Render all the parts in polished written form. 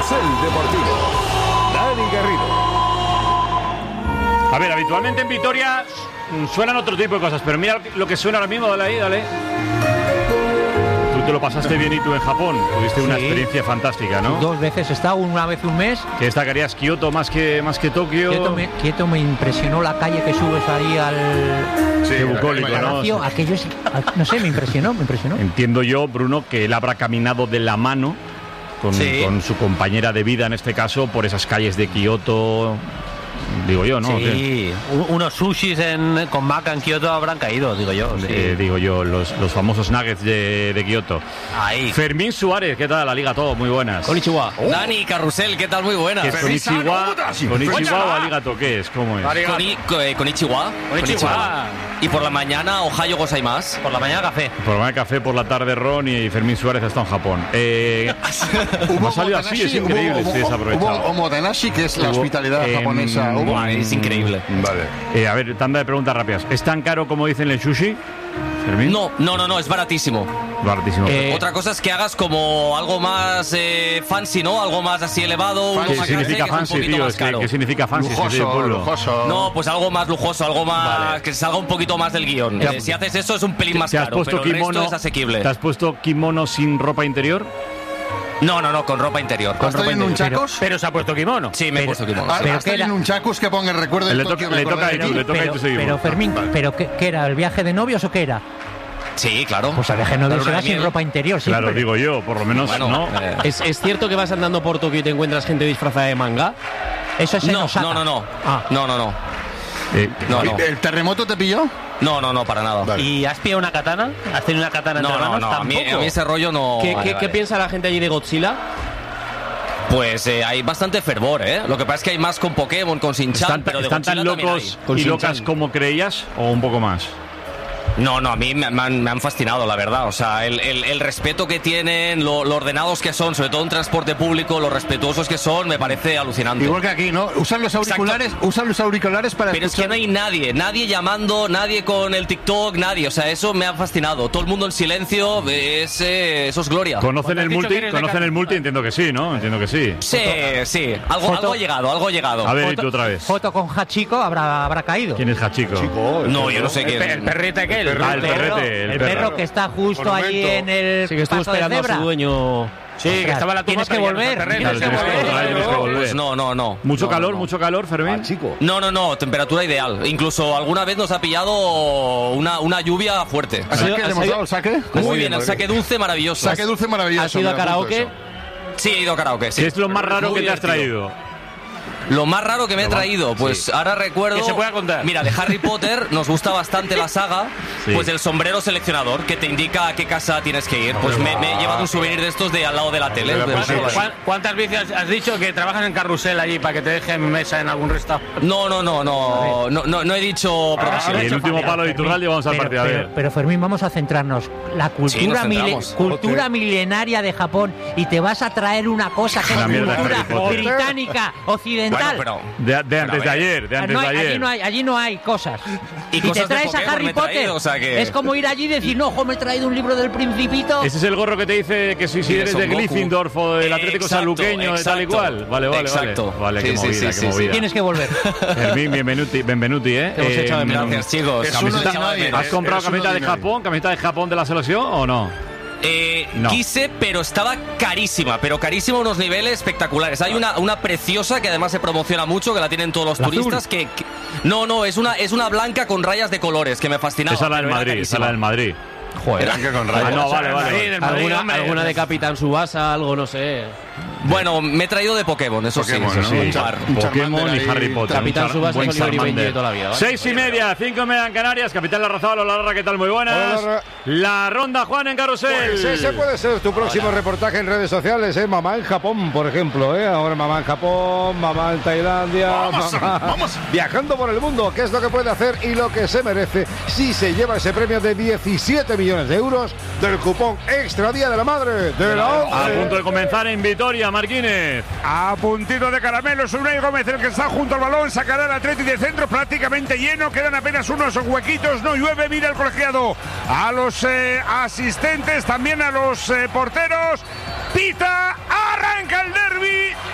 Carrusel Deportivo. Dani Garrido. A ver, habitualmente en Vitoria suenan otro tipo de cosas, pero mira lo que suena ahora mismo, dale ahí, dale. Tú te lo pasaste bien y tú en Japón, tuviste una experiencia fantástica, ¿no? 2 veces he estado, una vez un mes. ¿Que destacarías Kioto más que Tokio? Kioto me impresionó la calle que subes ahí al... Sí, bucólico, ¿no? Aquello es, no sé, me impresionó. Entiendo yo, Bruno, que él habrá caminado de la mano con su compañera de vida, en este caso, por esas calles de Kioto... Digo yo, ¿no? Sí, unos sushis con maca en Kioto habrán caído, digo yo. Sí. Digo yo, los famosos nuggets de Kioto. Ahí. Fermín Suárez, ¿qué tal? La Liga Todo, muy buenas. Konnichiwa. Dani Carrusel, ¿qué tal? Muy buenas. ¿Qué es Konnichiwa o Aligato? ¿Qué es? ¿Cómo es? Konnichiwa. Y por la mañana, Ohayo gozaimasu. Por la mañana, café. Por la mañana, café, por la tarde, Ron, y Fermín Suárez está en Japón. ¿Cómo ha salido así? Es increíble, estoy desaprovechado. Hubo omotenashi, que es la hospitalidad japonesa. Es increíble. Vale. A ver, tanda de preguntas rápidas. ¿Es tan caro como dicen el sushi, Fermín? No, es baratísimo. Baratísimo. Otra cosa es que hagas como algo más fancy, ¿no? Algo más así elevado. ¿Qué significa fancy, tío? ¿Qué significa fancy? Lujoso. No, pues algo más lujoso, algo más que salga un poquito más del guión. Si haces eso es un pelín más caro, pero el resto es asequible. ¿Te has puesto kimono sin ropa interior? No, con ropa interior. ¿Has tenido un chacos? Pero se ha puesto kimono. Sí, me he puesto kimono. ¿Has tenido un chacos que ponga el recuerdo de Tokio? Le toca y tú seguimos. Pero Fermín, ¿pero qué era? ¿El viaje de novios o qué era? Sí, claro. Pues el viaje de novios será sin ropa interior, siempre. Claro, digo yo, por lo menos, bueno, ¿no? ¿Es cierto que vas andando por Tokio y te encuentras gente disfrazada de manga? Eso es en Osaka. No. No. ¿El terremoto te pilló? No, para nada. Vale. ¿Y has pillado una katana? ¿Has tenido una katana entre manos? No, a mí ese rollo no... ¿Qué piensa la gente allí de Godzilla? Pues hay bastante fervor, ¿eh? Lo que pasa es que hay más con Pokémon, con Shin-Chan, pero de ¿Están tan locos y locas como creías o un poco más? No, a mí me han fascinado, la verdad. O sea, el respeto que tienen, lo ordenados que son, sobre todo en transporte público, lo respetuosos que son, me parece alucinante. Igual que aquí, ¿no? Usan los auriculares para Pero escuchar. es que no hay nadie llamando, nadie con el TikTok, nadie. O sea, eso me ha fascinado. Todo el mundo en silencio, eso es gloria. ¿Conocen el multi? Entiendo que sí, ¿no? Entiendo que sí. Sí. Algo ha llegado. A ver, ¿y tú otra vez? Foto con Hachiko habrá caído. ¿Quién es Hachiko? No, yo no sé quién. El perrete aquel. El perro que está justo allí en el sí, que estuvo esperando a su dueño. Sí, que estaba la tienes que volver. Tienes que volver. Pues no. ¿Mucho calor, Fermín? No, temperatura ideal. Incluso alguna vez nos ha pillado una lluvia fuerte. ¿Has demostrado el saque? Muy bien, el saque dulce maravilloso. Saque dulce maravilloso. ¿Has ido a karaoke? Sí, he ido a karaoke, sí. ¿Qué es lo más raro que te has traído? Lo más raro que me he traído, pues ahora recuerdo... ¿Qué se puede contar? Mira, de Harry Potter nos gusta bastante la saga, pues el sombrero seleccionador, que te indica a qué casa tienes que ir. Pues me he llevado un souvenir de estos de al lado de la tele. ¿Cuántas veces has dicho que trabajas en Carrusel allí para que te dejen mesa en algún restaurante? No he dicho profesión. Y el último palo de Iturralde vamos al partido. Pero Fermín, vamos a centrarnos. La cultura milenaria de Japón, y te vas a traer una cosa que es cultura británica, occidental. Bueno, pero de antes de ayer. Allí no hay cosas. Y te cosas traes de a Harry Potter. Traído, o sea que... Es como ir allí y decir, no, me he traído un libro del Principito. Ese es el gorro que te dice que si eres de Gryffindor o del Atlético Sanluqueño, de tal y cual. Vale. Vale, qué movida. Tienes que volver. Fermín, benvenuti, ¿eh? Te hemos echado de menos. Gracias, chicos. ¿Has comprado camiseta de Japón de la selección o no? No. Quise, pero estaba carísima, a unos niveles espectaculares. Hay una preciosa que además se promociona mucho, que la tienen todos los turistas, que no, es una blanca con rayas de colores que me fascinaba. Esa es la del Madrid. Joder. Blanca con rayas. No, vale. ¿Alguna de Capitán Subasa, algo, no sé? Bueno, me he traído de Pokémon, eso sí. Pokémon y Harry Potter. Capitán Subasa es Oliver Benji de toda la vida. 6:30, 5:30 en Canarias. Capitán Larrazabal, hola Larra, ¿qué tal? Muy buenas. La ronda, Juan, en Carrusel. Pues ese puede ser tu próximo reportaje en redes sociales, ¿eh? Mamá en Japón, por ejemplo, ¿eh? Ahora mamá en Japón, mamá en Tailandia, vamos. Viajando por el mundo, ¿qué es lo que puede hacer y lo que se merece si se lleva ese premio de 17 millones de euros del cupón Extra Día de la Madre de la ONCE? A punto de comenzar en Vitoria, Marquínez. A puntito de caramelo, Unai Gómez, el que está junto al balón, sacará el Atleti de centro prácticamente lleno, quedan apenas unos huequitos, no llueve, mira el colegiado a los asistentes, también a los porteros, pita, arranca el derbi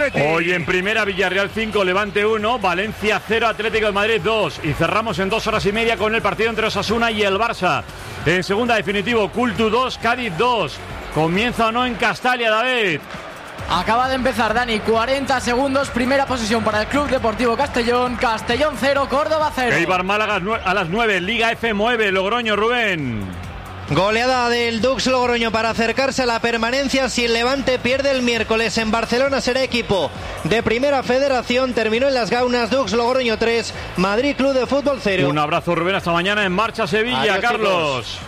Atleti. Hoy en primera, Villarreal 5, Levante 1, Valencia 0, Atlético de Madrid 2. Y cerramos en 2 horas y media con el partido entre Osasuna y el Barça. En segunda, definitivo, Cultu 2, Cádiz 2. ¿Comienza o no en Castalia, David? Acaba de empezar, Dani, 40 segundos, primera posición para el Club Deportivo Castellón, Castellón 0, Córdoba 0. Eibar Málaga a las 9, Liga F mueve, Logroño, Rubén. Goleada del Dux Logroño para acercarse a la permanencia si el Levante pierde el miércoles en Barcelona. Será equipo de Primera Federación. Terminó en las Gaunas, Dux Logroño 3, Madrid Club de Fútbol 0. Un abrazo, Rubén, hasta mañana. En marcha Sevilla. Adiós, Carlos. Chicos.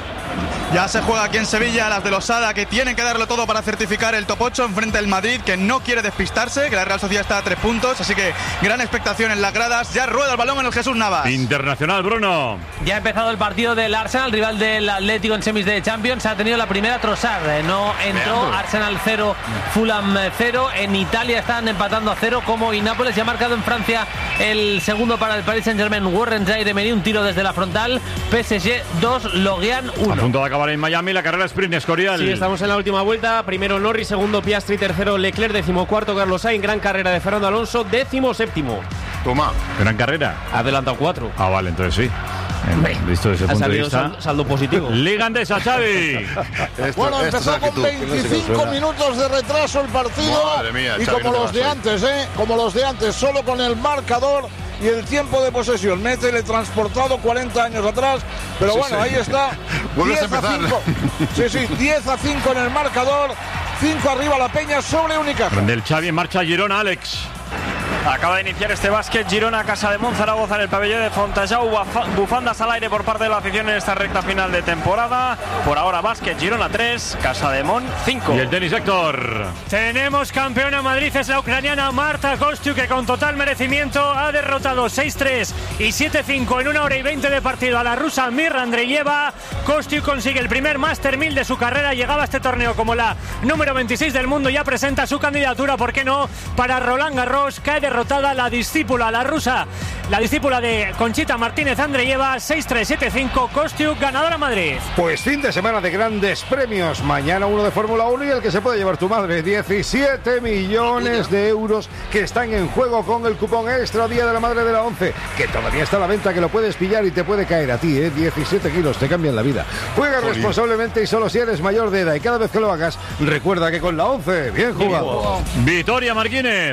Ya se juega aquí en Sevilla, las de Losada, que tienen que darlo todo para certificar el top 8 enfrente del Madrid, que no quiere despistarse, que la Real Sociedad está a 3 puntos, así que gran expectación en las gradas. Ya rueda el balón en el Jesús Navas. Internacional, Bruno. Ya ha empezado el partido del Arsenal, rival del Atlético en semis de Champions. Ha tenido la primera Trossard, no entró. Arsenal 0, Fulham 0. En Italia están empatando a 0 como y Nápoles. Ya ha marcado en Francia el segundo para el Paris Saint-Germain. Warren Zaïre-Emery, un tiro desde la frontal. PSG 2, Lorient 1. A punto de acabar en Miami la carrera sprint, Escorial. Sí, estamos en la última vuelta. Primero Norris, segundo Piastri, tercero Leclerc, 14º Carlos Sainz. Gran carrera de Fernando Alonso, 17º. Toma. Gran carrera. Ha adelantado 4. Ah, vale, entonces sí. Visto desde ese punto de vista. Saldo positivo. Liga Andesa, Xavi. Bueno, empezó con 25 minutos de retraso el partido. Madre mía, y Xavi, como los de antes, como los de antes, solo con el marcador y el tiempo de posesión. Me he teletransportado 40 años atrás, pero sí, bueno, sí. Ahí está. 10-5. Sí, 10-5 en el marcador. 5 arriba la Peña sobre Unicaja. Del Xavi en marcha Girona, Alex. Acaba de iniciar este básquet Girona, Casa de Monzaragoza en el pabellón de Fontajau. Bufandas al aire por parte de la afición en esta recta final de temporada. Por ahora básquet Girona 3, Casa de Mon 5. Y el tenis, Héctor. Tenemos campeona Madrid, es la ucraniana Marta Kostyuk, que con total merecimiento ha derrotado 6-3 y 7-5 en 1 hora y 20 de partido a la rusa Mirra Andreeva. Kostyuk consigue el primer Master 1000 de su carrera. Llegaba a este torneo como la número 26 del mundo. Ya presenta su candidatura, ¿por qué no?, para Roland Garros. Cae derrotada la discípula, la rusa, la discípula de Conchita Martínez Andreeva, 6-3, 7-5, Kostyuk, ganadora Madrid. Pues fin de semana de grandes premios. Mañana uno de Fórmula 1 y el que se puede llevar tu madre. 17 millones de euros que están en juego con el cupón extra Día de la Madre de la 11, que todavía está a la venta, que lo puedes pillar y te puede caer a ti, 17 kilos, te cambian la vida. Juega responsablemente y solo si eres mayor de edad, y cada vez que lo hagas, recuerda que con la 11, bien jugado. Vitoria Martínez.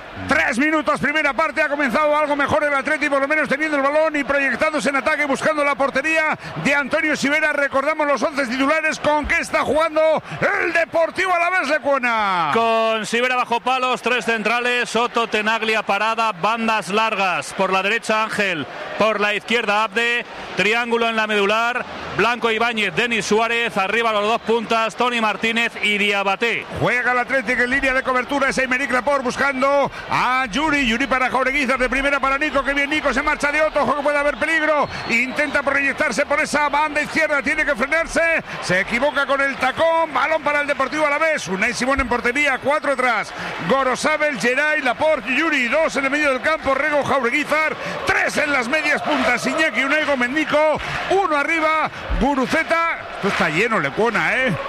3 minutos, primera parte, ha comenzado algo mejor el Atleti, por lo menos teniendo el balón y proyectándose en ataque, buscando la portería de Antonio Sivera. Recordamos los 11 titulares con que está jugando el Deportivo Alavés de Cuena. Con Sivera bajo palos, 3 centrales, Soto, Tenaglia, Parada, bandas largas. Por la derecha Ángel, por la izquierda Abde, triángulo en la medular, Blanco Ibáñez, Denis Suárez, arriba los 2 puntas, Tony Martínez y Diabaté. Juega el Atlético en línea de cobertura, es Aymeric Laporte buscando a Yuri para Jaureguizar, de primera para Nico, que bien Nico, se marcha de otro, ojo que puede haber peligro, intenta proyectarse por esa banda izquierda, tiene que frenarse, se equivoca con el tacón, balón para el Deportivo Alavés, Unai Simón en portería, 4 atrás, Gorosabel, Geray, Laporte, Yuri, 2 en el medio del campo, Rego, Jaureguizar, 3 en las medias puntas, Iñaki, Unai Gómez, Nico, 1 arriba, Guruceta. Esto está lleno, Lecuona,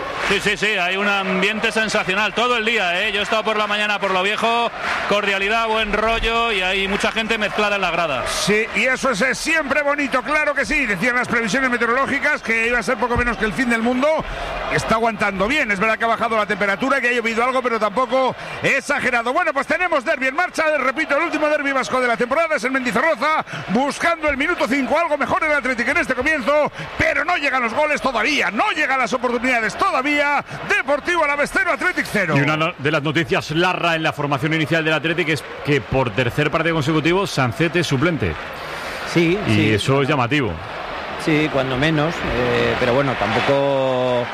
Sí, hay un ambiente sensacional todo el día, Yo he estado por la mañana por lo viejo, cordialidad, buen rollo y hay mucha gente mezclada en la grada. Sí, y eso es siempre bonito, claro que sí. Decían las previsiones meteorológicas que iba a ser poco menos que el fin del mundo. Está aguantando bien, es verdad que ha bajado la temperatura, que ha llovido algo, pero tampoco exagerado. Bueno, pues tenemos derbi en marcha, repito, el último derbi vasco de la temporada es el Mendizorroza, buscando el minuto 5, algo mejor el Atlético en este comienzo, pero no llegan los goles todavía, no llegan las oportunidades todavía. Deportivo Alavés 0, Athletic 0. Y una de las noticias larra en la formación inicial del Athletic es que por tercer partido consecutivo Sancet es suplente. Sí. Eso es llamativo. Sí, cuando menos, pero bueno, tampoco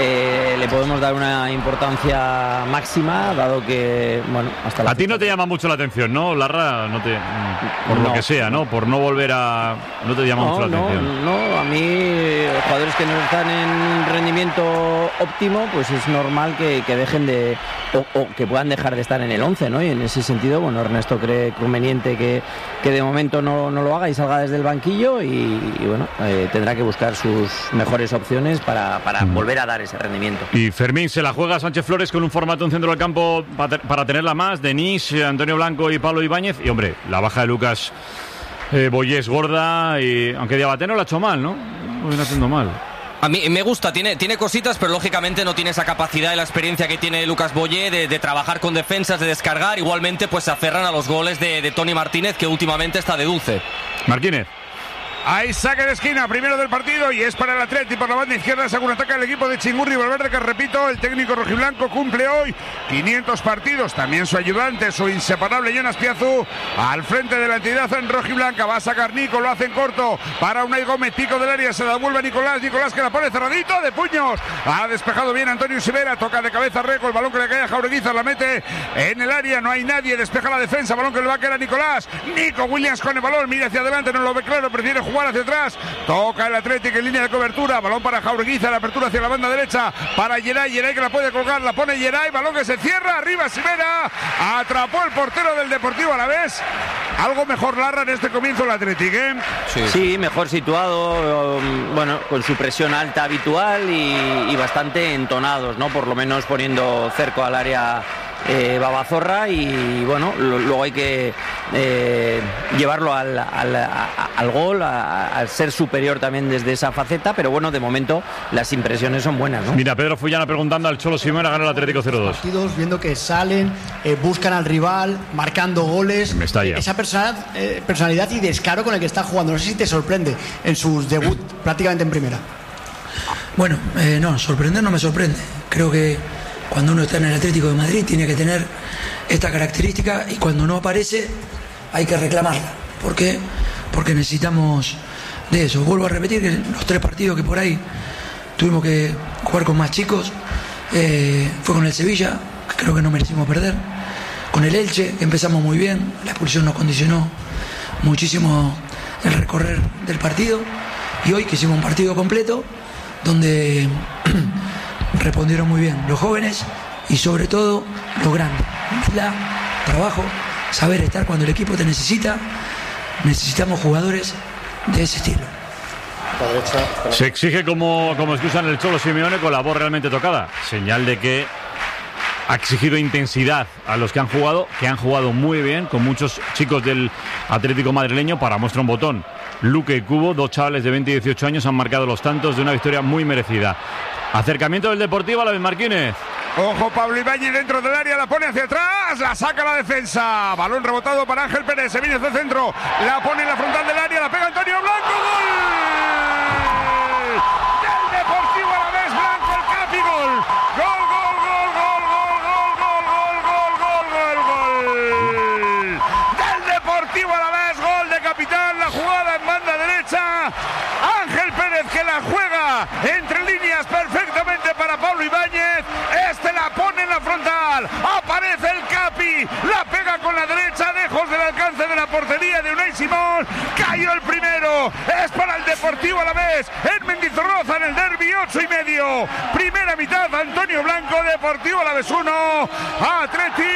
le podemos dar una importancia máxima, dado que, bueno, hasta la... A ti no te llama mucho la atención, ¿no, Larra? No te, por lo que sea, ¿no? Por no volver a... No te llama mucho la atención. No, a mí, los jugadores que no están en rendimiento óptimo, pues es normal que dejen de... O que puedan dejar de estar en el 11, ¿no? Y en ese sentido, bueno, Ernesto cree conveniente que de momento no lo haga y salga desde el banquillo y bueno, tendrá que buscar sus mejores opciones para volver a dar ese rendimiento. Y Fermín, se la juega Sánchez Flores con un formato en centro del campo para tenerla más, Denis, Antonio Blanco y Pablo Ibáñez, y hombre, la baja de Lucas Boyé es gorda, y aunque Diabaté no la ha hecho mal, ¿no? No viene haciendo mal. A mí me gusta, tiene cositas, pero lógicamente no tiene esa capacidad y la experiencia que tiene Lucas Boyé de trabajar con defensas, de descargar. Igualmente pues se aferran a los goles de Toni Martínez, que últimamente está de dulce. Martínez. Hay saque de esquina, primero del partido, y es para el Atleti por la banda izquierda, según ataca el equipo de Chingurri Valverde, que repito, el técnico rojiblanco cumple hoy 500 partidos, también su ayudante, su inseparable Jonas Piazu, al frente de la entidad en rojiblanca. Va a sacar Nico, lo hace en corto para Unai Gómez, pico del área, se la devuelve a Nicolás que la pone cerradito de puños, ha despejado bien Antonio Sivera, toca de cabeza Reco, el balón que le cae a Jaureguizar, la mete en el área, no hay nadie, despeja la defensa, balón que le va a caer a Nicolás, Nico Williams con el balón, mira hacia adelante, no lo ve claro, prefiere jugar hacia atrás, toca el Atlético en línea de cobertura, balón para Jaureguizar, la apertura hacia la banda derecha para Geray que la puede colgar, la pone Geray, balón que se cierra, arriba Sivera, atrapó el portero del Deportivo Alavés. Algo mejor Larra en este comienzo el Atlético, ¿eh? Sí, mejor situado, bueno, con su presión alta habitual y bastante entonados, ¿no? Por lo menos poniendo cerco al área Babazorra, y bueno, luego hay que llevarlo al gol, al ser superior también desde esa faceta, pero bueno, de momento las impresiones son buenas, ¿no? Mira, Pedro Fullana preguntando al Cholo Simeone, gana el Atlético 0-2. Partidos, viendo que salen, buscan al rival, marcando goles, esa personalidad y descaro con el que está jugando, no sé si te sorprende en sus debut prácticamente en primera. Bueno, no, sorprender no me sorprende, creo que cuando uno está en el Atlético de Madrid tiene que tener esta característica, y cuando no aparece hay que reclamarla. ¿Por qué? Porque necesitamos de eso. Vuelvo a repetir que los 3 partidos que por ahí tuvimos que jugar con más chicos, fue con el Sevilla, que creo que no merecimos perder, con el Elche, que empezamos muy bien, la expulsión nos condicionó muchísimo el recorrer del partido, y hoy que hicimos un partido completo donde respondieron muy bien los jóvenes y sobre todo los grandes. Trabajo, saber estar cuando el equipo te necesita. Necesitamos jugadores de ese estilo. Se exige como excusa en el Cholo Simeone con la voz realmente tocada, señal de que ha exigido intensidad a los que han jugado muy bien, con muchos chicos del Atlético madrileño. Para muestra un botón, Luque y Cubo, 2 chavales de 20 y 18 años, han marcado los tantos de una victoria muy merecida. Acercamiento del Deportivo Alavés, Martínez. Ojo, Pablo Ibáñez dentro del área, la pone hacia atrás, la saca la defensa. Balón rebotado para Ángel Pérez, se viene hacia el centro, la pone en la frontal del área, la pega Antonio Blanco, gol del Deportivo Alavés, Blanco, el Capi, gol. Gol del Deportivo Alavés, gol de capitán, la jugada en banda derecha. Ángel Pérez que la juega entre líneas perfectamente para Pablo Ibáñez. Este la pone en la frontal. Aparece el Capi. La pega con la derecha, lejos del alcance de la portería de Unai Simón. Cayó el primero. Es para el Deportivo Alavés. En Mendizorroza en el derbi, 8:30. Primera mitad, Antonio Blanco, Deportivo Alavés 1. Atlético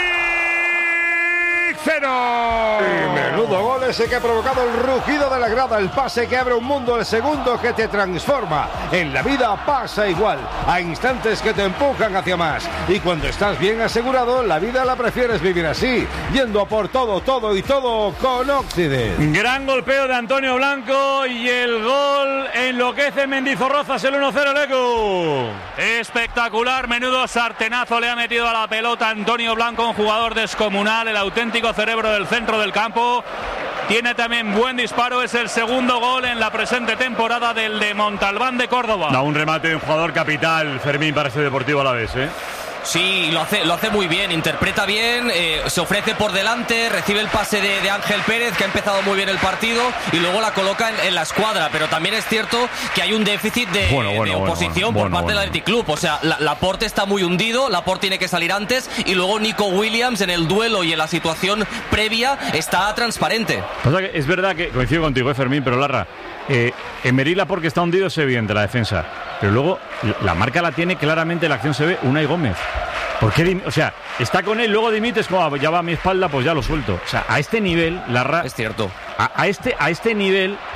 0. Y menudo gol ese que ha provocado el rugido de la grada, el pase que abre un mundo, el segundo que te transforma. En la vida pasa igual, hay instantes que te empujan hacia más, y cuando estás bien asegurado, la vida la prefieres vivir así, yendo a por todo con Occident. Gran golpeo de Antonio Blanco, y el gol enloquece Mendizorroza, el 1-0, Lecu. Espectacular, menudo sartenazo le ha metido a la pelota Antonio Blanco, un jugador descomunal, el auténtico cerebro del centro del campo. Tiene también buen disparo, es el segundo gol en la presente temporada del de Montalbán de Córdoba. Da un remate de un jugador capital, Fermín, para ese Deportivo Alavés, ¿eh? Sí, lo hace muy bien, interpreta bien, se ofrece por delante, recibe el pase de Ángel Pérez, que ha empezado muy bien el partido, y luego la coloca en la escuadra. Pero también es cierto que hay un déficit de oposición por parte del Athletic Club. O sea, Laporte está muy hundido, Laporte tiene que salir antes, y luego Nico Williams en el duelo y en la situación previa está transparente. O sea, que es verdad que coincido contigo, Fermín, pero Larra, Emery Laporte, que está hundido, es evidente la defensa, pero luego la marca la tiene claramente, la acción se ve, Unai Gómez. ¿Por qué? O sea, está con él, luego dimites, como ya va a mi espalda, pues ya lo suelto. O sea, a este nivel, Larra, es cierto. A este nivel,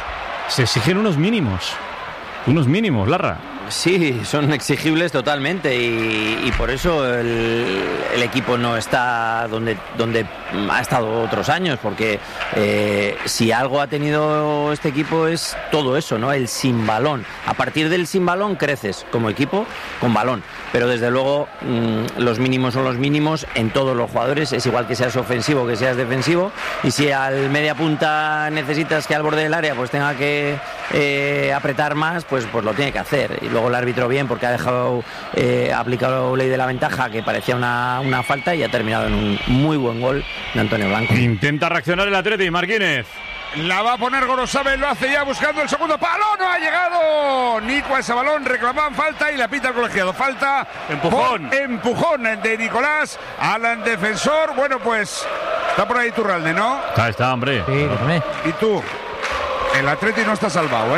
se exigen unos mínimos, Larra. Sí, son exigibles totalmente y por eso el equipo no está donde ha estado otros años, porque si algo ha tenido este equipo es todo eso, ¿no? El sin balón. A partir del sin balón creces como equipo con balón, pero desde luego los mínimos son los mínimos en todos los jugadores. Es igual que seas ofensivo que seas defensivo, y si al media punta necesitas que al borde del área pues tenga que apretar más, pues lo tiene que hacer. Y luego el árbitro bien, porque ha dejado aplicado ley de la ventaja, que parecía una falta, y ha terminado en un muy buen gol de Antonio Blanco. Intenta reaccionar el Atleti, Marquínez. La va a poner Gorosabel, lo hace ya buscando el segundo palo, no ha llegado Nico a ese balón, reclamaban falta y la pita el colegiado. Falta, empujón de Nicolás al defensor. Bueno, pues está por ahí Turralde, ¿no? Está, hombre. Sí, y tú, el Atleti no está salvado, ¿eh?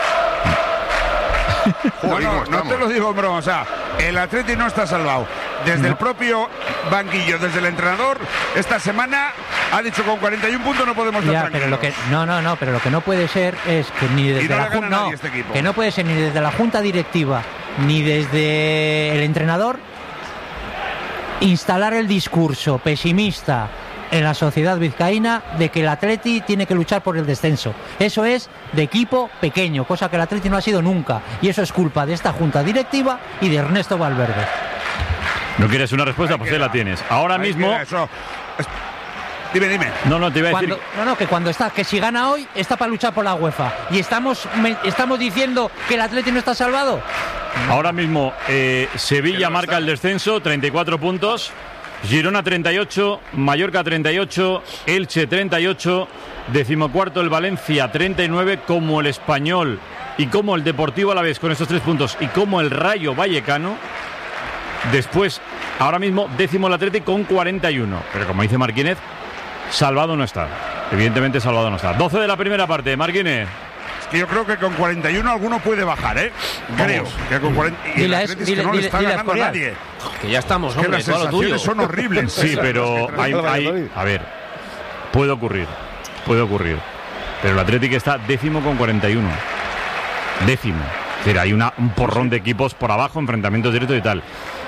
No te lo digo en broma, o sea, el Atleti no está salvado. Desde el propio banquillo, desde el entrenador, esta semana ha dicho con 41 puntos no podemos estar tranquilos. Pero lo que no puede ser es que ni desde la Junta, que no puede ser ni desde la Junta Directiva ni desde el entrenador instalar el discurso pesimista en la sociedad vizcaína de que el Atleti tiene que luchar por el descenso. Eso es de equipo pequeño, cosa que el Atleti no ha sido nunca, y eso es culpa de esta Junta Directiva y de Ernesto Valverde. ¿No quieres una respuesta? Pues ahí la tienes. Ahora mismo... Dime. No, te iba a decir... que si gana hoy está para luchar por la UEFA. Y estamos diciendo que el Atleti no está salvado. Ahora mismo Sevilla marca el descenso, 34 puntos. Girona 38, Mallorca 38, Elche 38, 14º el Valencia 39, como el Español y como el Deportivo Alavés con estos 3 puntos, y como el Rayo Vallecano. Después, ahora mismo, 10º el Atlético con 41. Pero como dice Marquínez, salvado no está. Evidentemente salvado no está. 12 de la primera parte, Marquínez. Es que yo creo que con 41 alguno puede bajar, ¿eh? Creo que con 40... Y el Atlético no le está ganando a nadie. Que ya estamos, que las sensaciones son horribles. Sí, pero hay... A ver, puede ocurrir. Pero el Atlético está 10º con 41. 10º. Es decir, hay un porrón de equipos por abajo, enfrentamientos directos y tal.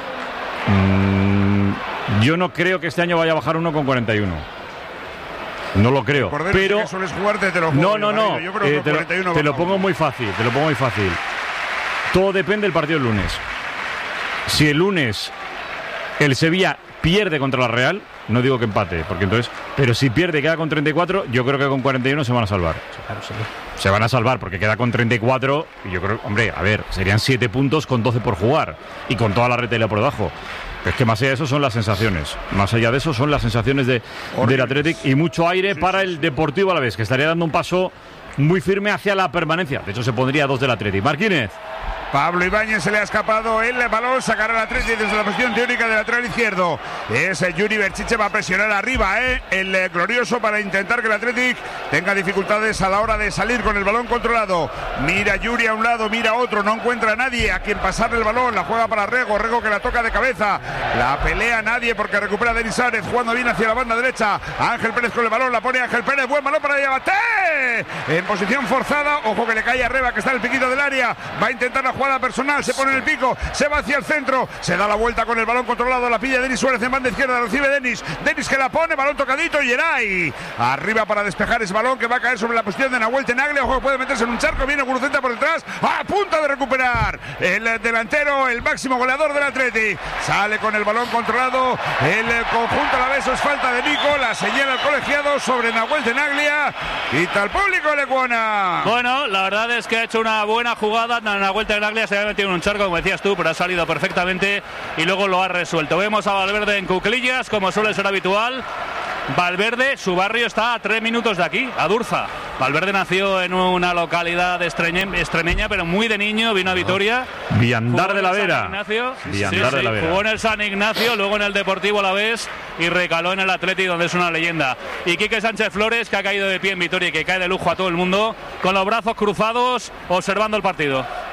Yo no creo que este año vaya a bajar uno con 41. No lo creo. Pero no. Yo creo que te lo pongo muy fácil. Todo depende del partido del lunes. Si el lunes el Sevilla pierde contra la Real, no digo que empate, porque entonces, pero si pierde y queda con 34, yo creo que con 41 se van a salvar. Se van a salvar porque queda con 34 y yo creo, hombre, a ver, serían 7 puntos con 12 por jugar y con toda la retela por debajo. Es que más allá de eso son las sensaciones. Del Athletic, y mucho aire para el Deportivo Alavés, que estaría dando un paso muy firme hacia la permanencia. De hecho, se pondría 2 del Athletic. Marquínez. Pablo Ibáñez, se le ha escapado el balón, sacará el Athletic desde la posición teórica del lateral izquierdo. Es Yuri Berchiche, va a presionar arriba, el glorioso, para intentar que el Athletic tenga dificultades a la hora de salir con el balón controlado. Mira Yuri a un lado, mira a otro, no encuentra a nadie a quien pasarle el balón, la juega para Rego que la toca de cabeza, la pelea nadie porque recupera Denis Árez, jugando bien hacia la banda derecha. Ángel Pérez con el balón, la pone Ángel Pérez, buen balón para Diabaté, en posición forzada, ojo que le cae a Reba, que está en el piquito del área, va a intentar la jugada personal, se pone en el pico, se va hacia el centro, se da la vuelta con el balón controlado, la pilla Denis Suárez en banda izquierda, recibe Denis que la pone, balón tocadito, y Geray arriba para despejar ese balón que va a caer sobre la posición de Nahuel Tenaglia, ojo que puede meterse en un charco, viene Guruceta por detrás, a punto de recuperar el delantero, el máximo goleador del Atleti, sale con el balón controlado, el conjunto alavés, es falta de Nico, la señala el colegiado sobre Nahuel Tenaglia, quita al público Lecuona. Bueno, la verdad es que ha hecho una buena jugada, Nahuel Tenaglia se había metido en un charco, como decías tú, pero ha salido perfectamente y luego lo ha resuelto. Vemos a Valverde en cuclillas, como suele ser habitual. Valverde, su barrio está a 3 minutos de aquí, a Durza. Valverde nació en una localidad extremeña, pero muy de niño, vino a Vitoria. Viandar de la Vera. Jugó en el San Ignacio, luego en el Deportivo Alavés y recaló en el Atleti, donde es una leyenda. Y Quique Sánchez Flores, que ha caído de pie en Vitoria y que cae de lujo a todo el mundo, con los brazos cruzados, observando el partido.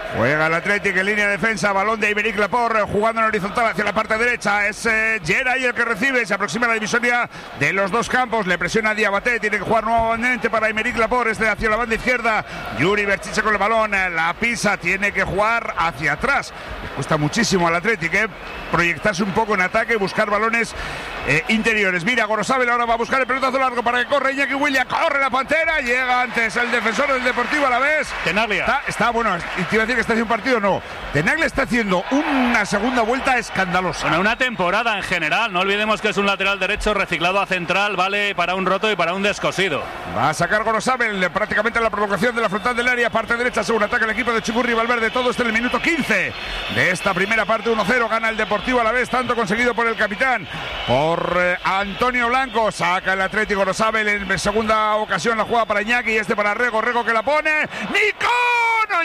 Juega el Atlético en línea de defensa, balón de Aymeric Laporte jugando en horizontal hacia la parte derecha. Es Geray el que recibe, se aproxima a la divisoria de los dos campos, le presiona a Diabaté, tiene que jugar nuevamente para Aymeric Laporte, hacia la banda izquierda. Yuri Berchiche con el balón, la pisa, tiene que jugar hacia atrás. Le cuesta muchísimo al Atlético proyectarse un poco en ataque, buscar balones interiores. Mira, Gorosabel ahora va a buscar el pelotazo largo para que corre Iñaki Williams, corre la Pantera, llega antes el defensor del Deportivo Alavés. Tenaglia. Está bueno, y te iba a decir que está haciendo un partido, no. Tenaglia está haciendo una segunda vuelta escandalosa. Bueno, una temporada en general, no olvidemos que es un lateral derecho reciclado a central, vale para un roto y para un descosido. Va a sacar Gorosabel prácticamente la provocación de la frontal del área, parte derecha, según ataca el equipo de Chicurri Valverde, todo esto en el minuto 15 de esta primera parte. 1-0, gana el Deportivo Alavés, tanto conseguido por el capitán, por Antonio Blanco. Saca el Atlético Gorosabel en segunda ocasión, la juega para Iñaki y para Rego que la pone. ¡Nico! ¡No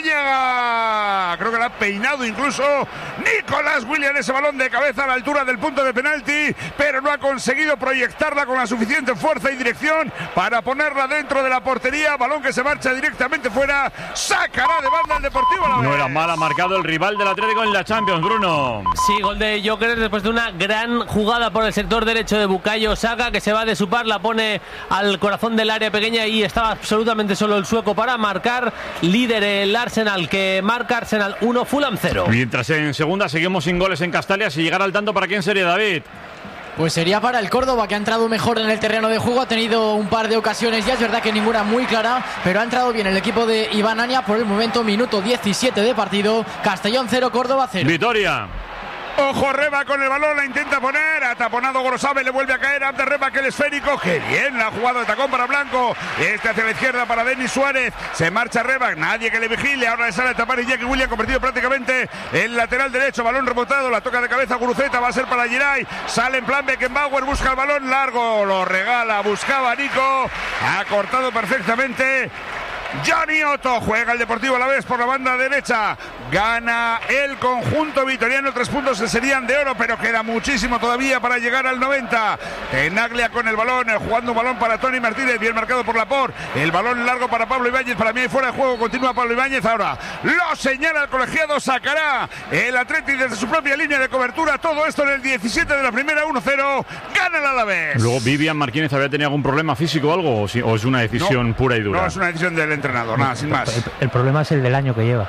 llega! Creo que la ha peinado incluso Nicolás Williams, ese balón de cabeza a la altura del punto de penalti, pero no ha conseguido proyectarla con la suficiente fuerza y dirección para ponerla dentro de la portería. Balón que se marcha directamente fuera, sacará de banda el Deportivo Alavés. No era mal, ha marcado el rival del Atlético en la Champions, Bruno. Sí, gol de Joker después de una gran jugada por el sector derecho de Bukayo Saka, que se va de su par, la pone al corazón del área pequeña y estaba absolutamente solo el sueco para marcar. Líder el Arsenal, que marca Arsenal 1, Fulham 0. Mientras en segunda seguimos sin goles en Castalia, si llegara al tanto, ¿para quién sería, David? Pues sería para el Córdoba, que ha entrado mejor en el terreno de juego, ha tenido un par de ocasiones ya, es verdad que ninguna muy clara, pero ha entrado bien el equipo de Iván Ania. Por el momento, minuto 17 de partido, Castellón 0, Córdoba 0. Vitoria. Ojo, Reba con el balón, la intenta poner, ha taponado Gorosabel, le vuelve a caer Abde Reba, que el esférico, que bien la ha jugado de tacón para Blanco, hacia la izquierda para Denis Suárez, se marcha Reba, nadie que le vigile, ahora le sale a tapar Iñaki Williams, convertido prácticamente en lateral derecho, balón rebotado, la toca de cabeza Guruceta, va a ser para Geray, sale en plan Beckenbauer, busca el balón largo, lo regala, buscaba Nico, ha cortado perfectamente Johnny Otto. Juega el Deportivo Alavés por la banda derecha, gana el conjunto vitoriano, 3 puntos que serían de oro, pero queda muchísimo todavía para llegar al 90. Tenaglia con el balón, jugando un balón para Tony Martínez, bien marcado por Laporte, el balón largo para Pablo Ibáñez, para mí hay fuera de juego, continúa Pablo Ibáñez, ahora lo señala el colegiado, sacará el Atleti desde su propia línea de cobertura, todo esto en el 17 de la primera, 1-0, gana el Alavés. Luego Vivian Martínez había tenido algún problema físico o algo, o es una decisión pura y dura. No, es una decisión del entrenador, nada, sin más. El problema es el del año que lleva.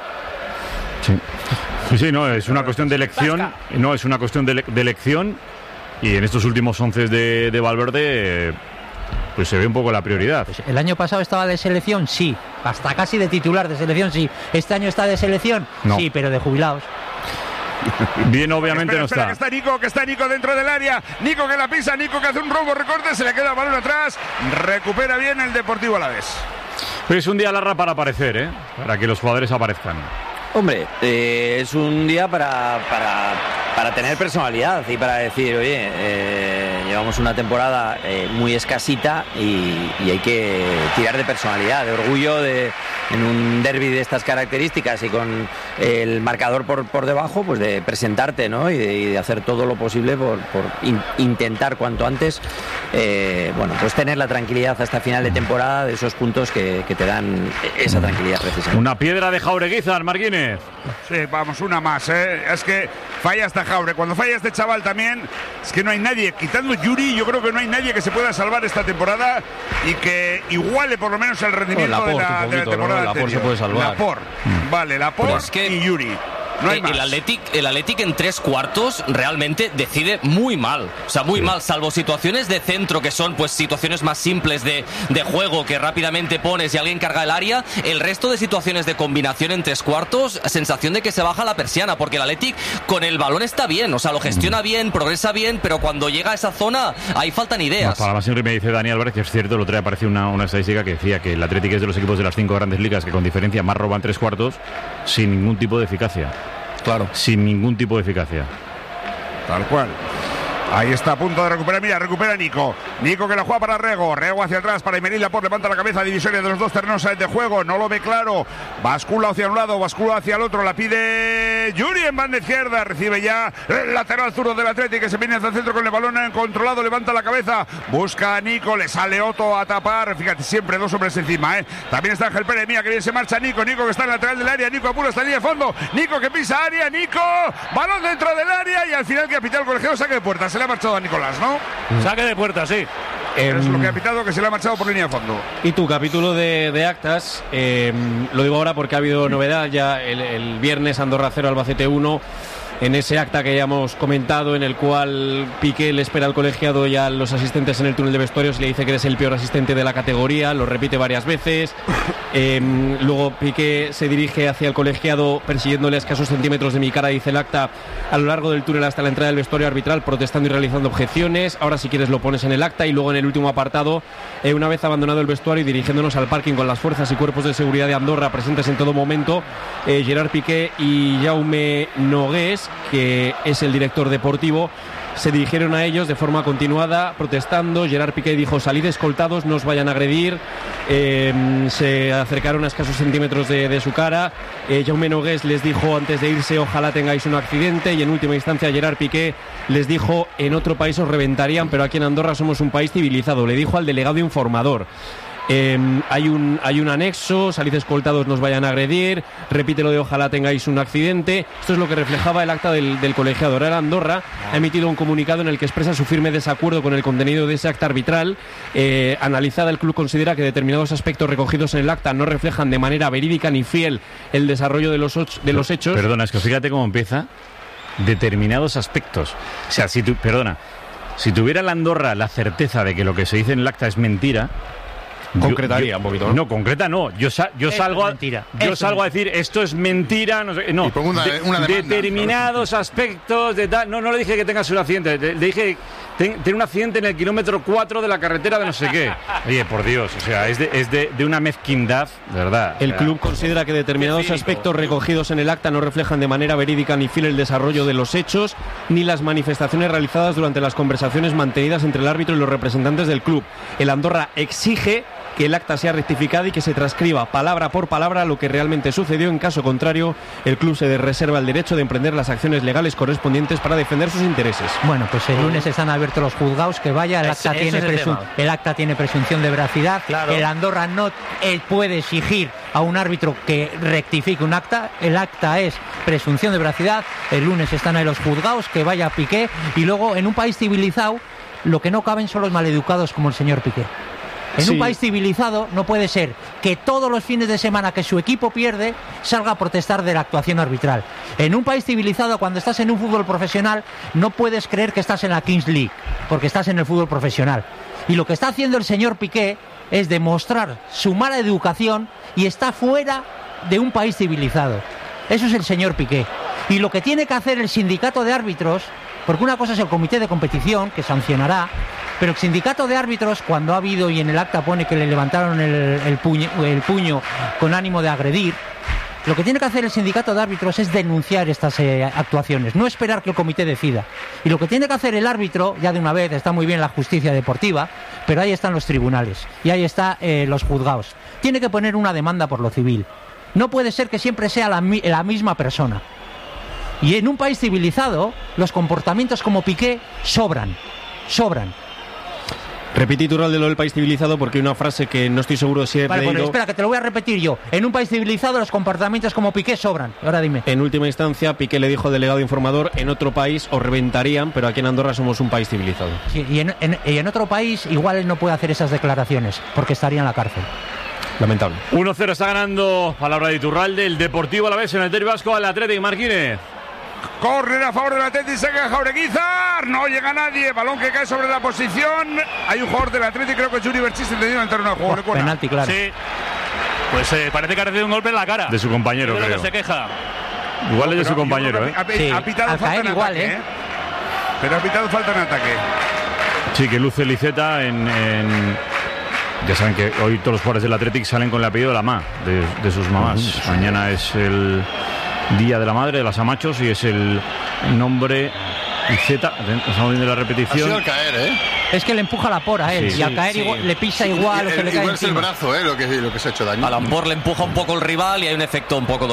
Sí, no, es una cuestión de elección. No, es una cuestión de elección. Y en estos últimos 11 de Valverde, pues se ve un poco la prioridad. Pues el año pasado estaba de selección, sí. Hasta casi de titular de selección, sí. Este año está de selección, no. Sí, pero de jubilados. Bien, obviamente no está. Que está Nico dentro del área. Nico que la pisa, Nico que hace un robo recorte, se le queda el balón atrás. Recupera bien el Deportivo Alavés. Pues es un día larga para aparecer, para que los jugadores aparezcan. Hombre, es un día para tener personalidad y para decir, oye, llevamos una temporada muy escasita y hay que tirar de personalidad, de orgullo, en un derbi de estas características y con el marcador por debajo, pues de presentarte, ¿no? Y de hacer todo lo posible por intentar cuanto antes, pues tener la tranquilidad hasta final de temporada de esos puntos que te dan esa tranquilidad precisamente. Una piedra de Jaureguizar, Marquínez. Sí, vamos, una más, Es que falla hasta Jaure. Cuando falla este chaval también, es que no hay nadie. Quitando Yuri, yo creo que no hay nadie que se pueda salvar esta temporada y que iguale por lo menos el rendimiento de la temporada anterior. Laporte se puede salvar. Laporte. Vale, Laporte y Yuri. No hay el Athletic en 3 cuartos realmente decide muy mal, o sea, muy mal, salvo situaciones de centro que son pues situaciones más simples de juego que rápidamente pones y alguien carga el área. El resto de situaciones de combinación en 3 cuartos, sensación de que se baja la persiana, porque el Athletic con el balón está bien, o sea, lo gestiona bien, progresa bien, pero cuando llega a esa zona ahí faltan ideas. Para más siempre me dice Dani Álvarez que es cierto, el otro día apareció una estadística que decía que el Athletic es de los equipos de las 5 grandes ligas que con diferencia más roban 3 cuartos sin ningún tipo de eficacia. Claro. Sin ningún tipo de eficacia. Tal cual. Ahí está a punto de recuperar, mira, recupera Nico. Nico que la juega para Rego. Rego hacia atrás para Aymeric Laporte, levanta la cabeza, divisoria de los dos terrenos de juego, no lo ve claro. Bascula hacia un lado, bascula hacia el otro, la pide Yuri en banda izquierda. Recibe ya el lateral zurdo del Atlético que se viene hacia el centro con el balón controlado, levanta la cabeza, busca a Nico, le sale Otto a tapar. Fíjate, siempre dos hombres encima, También está Ángel Pérez, mira que bien se marcha Nico. Nico que está en el lateral del área, Nico apura hasta la línea de fondo. Nico que pisa área, Nico, balón dentro del área y al final que ha pitado el colegiado saque de puerta. Se le ha marchado a Nicolás, ¿no? Saque de puerta, sí. Es lo que ha pitado, que se le ha marchado por línea de fondo. Y tu capítulo de actas, lo digo ahora porque ha habido novedad ya el viernes, Andorra 0, Albacete 1. En ese acta que ya hemos comentado, en el cual Piqué le espera al colegiado y a los asistentes en el túnel de vestuarios y le dice que eres el peor asistente de la categoría, lo repite varias veces. Luego Piqué se dirige hacia el colegiado persiguiéndole a escasos centímetros de mi cara, dice el acta, a lo largo del túnel hasta la entrada del vestuario arbitral, protestando y realizando objeciones. Ahora si quieres lo pones en el acta. Y luego en el último apartado, una vez abandonado el vestuario y dirigiéndonos al parking con las fuerzas y cuerpos de seguridad de Andorra presentes en todo momento, Gerard Piqué y Jaume Nogués, que es el director deportivo, se dirigieron a ellos de forma continuada protestando. Gerard Piqué dijo: salid escoltados, no os vayan a agredir. Se acercaron a escasos centímetros de su cara. Jaume Nogués les dijo antes de irse: ojalá tengáis un accidente. Y en última instancia Gerard Piqué les dijo: en otro país os reventarían, pero aquí en Andorra somos un país civilizado. Le dijo al delegado informador. Hay un anexo: salid escoltados, nos vayan a agredir. Repite lo de ojalá tengáis un accidente. Esto es lo que reflejaba el acta del colegiado. Ahora Andorra ha emitido un comunicado en el que expresa su firme desacuerdo con el contenido de ese acta arbitral. Analizada, el club considera que determinados aspectos recogidos en el acta no reflejan de manera verídica ni fiel el desarrollo de los hechos. Perdona, es que fíjate cómo empieza. Determinados aspectos. O sea, si tuviera la Andorra la certeza de que lo que se dice en el acta es mentira, concretaría un poquito, ¿no? No, concreta no. Yo salgo a decir esto es mentira. No, y pongo una demanda, determinados aspectos de tal. No le dije que tengas un accidente. Le dije tener un accidente en el kilómetro 4 de la carretera de no sé qué. Oye, por Dios, o sea, es de una mezquindad, de verdad. El club considera que determinados aspectos recogidos en el acta no reflejan de manera verídica ni fiel el desarrollo de los hechos ni las manifestaciones realizadas durante las conversaciones mantenidas entre el árbitro y los representantes del club. El Andorra exige que el acta sea rectificada y que se transcriba palabra por palabra lo que realmente sucedió. En caso contrario, el club se reserva el derecho de emprender las acciones legales correspondientes para defender sus intereses. Bueno, pues el lunes están abiertos los juzgados, que vaya, el acta tiene presunción de veracidad. Claro. El Andorra no puede exigir a un árbitro que rectifique un acta. El acta es presunción de veracidad. El lunes están ahí los juzgados, que vaya Piqué. Y luego, en un país civilizado, lo que no caben son los maleducados como el señor Piqué. En un país civilizado no puede ser que todos los fines de semana que su equipo pierde salga a protestar de la actuación arbitral. En un país civilizado, cuando estás en un fútbol profesional, no puedes creer que estás en la Kings League, porque estás en el fútbol profesional. Y lo que está haciendo el señor Piqué es demostrar su mala educación y está fuera de un país civilizado. Eso es el señor Piqué. Y lo que tiene que hacer el sindicato de árbitros, porque una cosa es el comité de competición, que sancionará, pero el sindicato de árbitros, cuando ha habido, y en el acta pone que le levantaron el puño con ánimo de agredir, lo que tiene que hacer el sindicato de árbitros es denunciar estas actuaciones, no esperar que el comité decida. Y lo que tiene que hacer el árbitro, ya de una vez, está muy bien la justicia deportiva, pero ahí están los tribunales y ahí están los juzgados. Tiene que poner una demanda por lo civil. No puede ser que siempre sea la misma persona. Y en un país civilizado, los comportamientos como Piqué sobran. Repetí tu rol de lo del país civilizado, porque hay una frase que no estoy seguro de si he leído. Bueno, espera, que te lo voy a repetir yo. En un país civilizado los comportamientos como Piqué sobran. Ahora dime. En última instancia, Piqué le dijo al delegado informador: en otro país os reventarían, pero aquí en Andorra somos un país civilizado. Sí, y en otro país igual él no puede hacer esas declaraciones, porque estaría en la cárcel. Lamentable. 1-0 está ganando, palabra de Iturralde, el Deportivo Alavés en el Derbi Vasco al Atlético Marquínez. Córner a favor del Atlético, saca Jaureguizar, no llega nadie, balón que cae sobre la posición. Hay un jugador del Atlético, creo que es Yuri Berchis, entendido en el terreno de juego. Penalti, claro. Sí, pues parece que ha recibido un golpe en la cara. De su compañero, creo. Que se queja. Igual es de su compañero, Ha pitado falta en igual, ataque, pero ha pitado falta en ataque. Sí, que luce Liceta Ya saben que hoy todos los jugadores del Atlético salen con el apellido de la mamá, de sus mamás. Mañana es el Día de la Madre, de las Amachos, y es el nombre Y Z, estamos viendo la repetición. Ha sido al caer, ¿eh? Es que le empuja la pora a él. Sí, y al caer le pisa igual. O se le cae igual es el encima. brazo, lo que se ha hecho daño. A lo mejor le empuja un poco el rival y hay un efecto un poco